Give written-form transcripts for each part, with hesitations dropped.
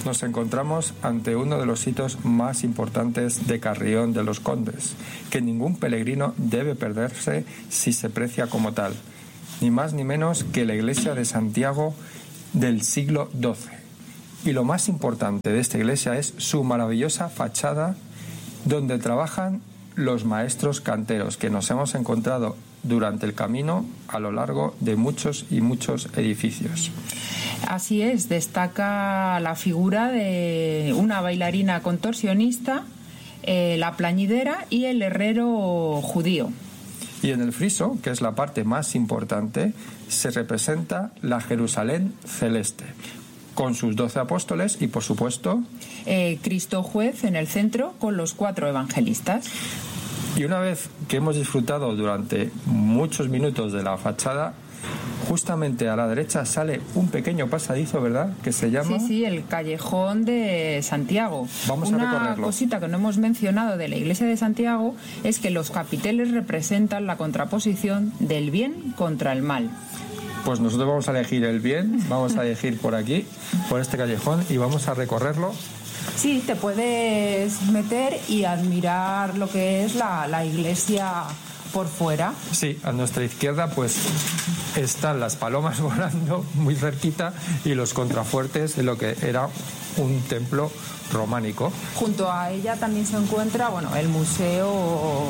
nos encontramos ante uno de los sitios más importantes de Carrión de los Condes, que ningún peregrino debe perderse si se precia como tal, ni más ni menos que la iglesia de Santiago del siglo XII. Y lo más importante de esta iglesia es su maravillosa fachada, donde trabajan los maestros canteros que nos hemos encontrado durante el camino a lo largo de muchos y muchos edificios. Así es, destaca la figura de una bailarina contorsionista, la plañidera y el herrero judío. Y en el friso, que es la parte más importante, se representa la Jerusalén celeste, con sus 12 apóstoles y, por supuesto, Cristo juez en el centro con los 4 evangelistas. Y una vez que hemos disfrutado durante muchos minutos de la fachada, justamente a la derecha sale un pequeño pasadizo, ¿verdad?, que se llama... Sí, el Callejón de Santiago. Vamos a recorrerlo. Una cosita que no hemos mencionado de la iglesia de Santiago es que los capiteles representan la contraposición del bien contra el mal. Pues nosotros vamos a elegir el bien, vamos a elegir por aquí, por este callejón, y vamos a recorrerlo. Sí, te puedes meter y admirar lo que es la iglesia por fuera. Sí, a nuestra izquierda pues están las palomas volando muy cerquita y los contrafuertes de lo que era un templo románico. Junto a ella también se encuentra, un museo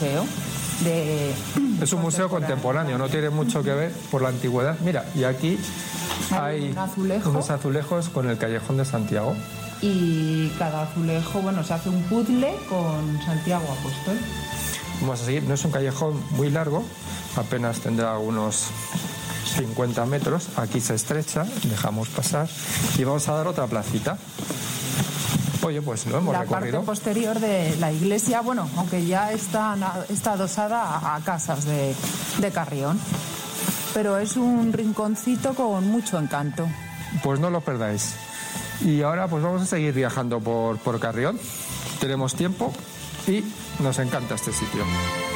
es un museo contemporáneo, no tiene mucho que ver por la antigüedad. Mira, y aquí hay unos azulejos con el Callejón de Santiago. Y cada azulejo, se hace un puzzle con Santiago Apóstol. Vamos a seguir, no es un callejón muy largo, apenas tendrá unos 50 metros. Aquí se estrecha, dejamos pasar y vamos a dar otra placita. Oye, pues lo hemos recorrido. La parte posterior de la iglesia, aunque ya está adosada a casas de Carrión, pero es un rinconcito con mucho encanto. Pues no lo perdáis. Y ahora pues vamos a seguir viajando por Carrión. Tenemos tiempo y nos encanta este sitio.